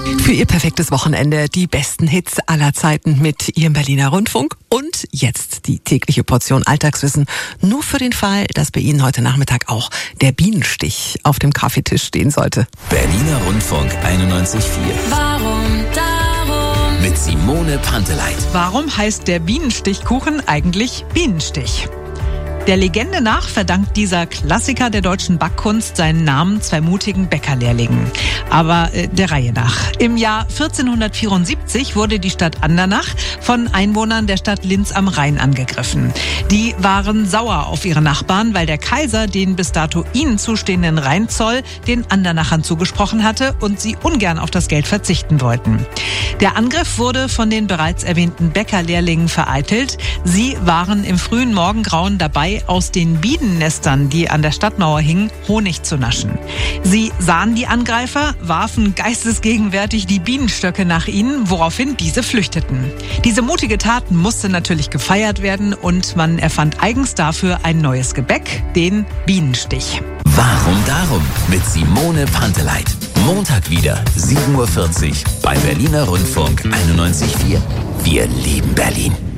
Für Ihr perfektes Wochenende die besten Hits aller Zeiten mit Ihrem Berliner Rundfunk. Und jetzt die tägliche Portion Alltagswissen. Nur für den Fall, dass bei Ihnen heute Nachmittag auch der Bienenstich auf dem Kaffeetisch stehen sollte. Berliner Rundfunk 91.4. Warum darum? Mit Simone Panteleit. Warum heißt der Bienenstichkuchen eigentlich Bienenstich? Der Legende nach verdankt dieser Klassiker der deutschen Backkunst seinen Namen zwei mutigen Bäckerlehrlingen. Aber der Reihe nach. Im Jahr 1474 wurde die Stadt Andernach von Einwohnern der Stadt Linz am Rhein angegriffen. Die waren sauer auf ihre Nachbarn, weil der Kaiser den bis dato ihnen zustehenden Rheinzoll den Andernachern zugesprochen hatte und sie ungern auf das Geld verzichten wollten. Der Angriff wurde von den bereits erwähnten Bäckerlehrlingen vereitelt. Sie waren im frühen Morgengrauen dabei, aus den Bienennestern, die an der Stadtmauer hingen, Honig zu naschen. Sie sahen die Angreifer, warfen geistesgegenwärtig die Bienenstöcke nach ihnen, woraufhin diese flüchteten. Diese mutige Tat musste natürlich gefeiert werden und man erfand eigens dafür ein neues Gebäck, den Bienenstich. Warum darum? Mit Simone Panteleit. Montag wieder, 7.40 Uhr bei Berliner Rundfunk 91.4. Wir lieben Berlin.